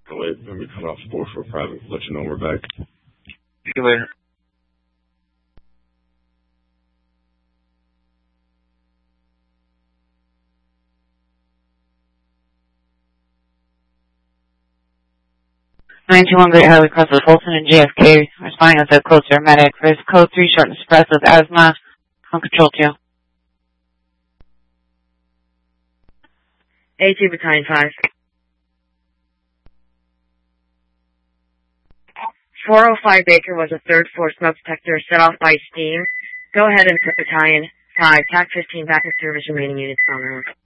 Wait, let me cut off 4 for private. Let you know we're back. See you later. (921) Great Highway crosses Fulton and JFK. Responding as a code to medic. Risk code 3, short and suppressive asthma. Uncontrolled 2. A2 Battalion 5. 405 Baker was a third-floor smoke detector set off by steam. Go ahead and put Battalion 5, TAC 15 back in service, remaining units on the road.